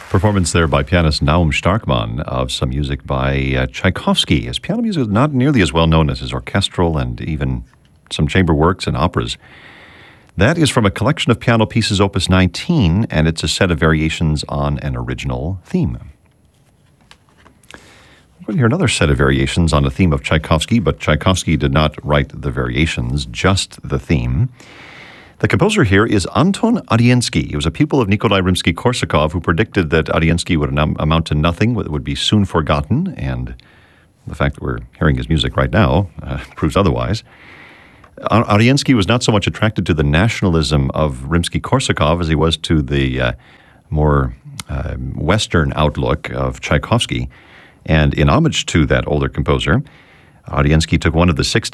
Performance there by pianist Naum Starkman of some music by Tchaikovsky. His piano music is not nearly as well known as his orchestral and even some chamber works and operas. That is from a collection of piano pieces, Opus 19, and it's a set of variations on an original theme. We'll hear another set of variations on a theme of Tchaikovsky, but Tchaikovsky did not write the variations, just the theme. The composer here is Anton Ardiansky. He was a pupil of Nikolai Rimsky-Korsakov, who predicted that Ardiansky would amount to nothing, would be soon forgotten, and the fact that we're hearing his music right now proves otherwise. Ardiansky was not so much attracted to the nationalism of Rimsky-Korsakov as he was to the more Western outlook of Tchaikovsky. And in homage to that older composer, Ardiansky took one of the 16